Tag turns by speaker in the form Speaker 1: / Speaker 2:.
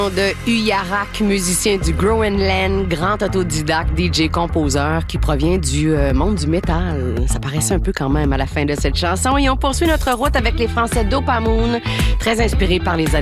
Speaker 1: De Uyarak, musicien du Groenland, grand autodidacte, DJ composeur qui provient du monde du métal. Ça paraissait un peu quand même à la fin de cette chanson. Et on poursuit notre route avec les Français d'Opamoon, très inspirés par les années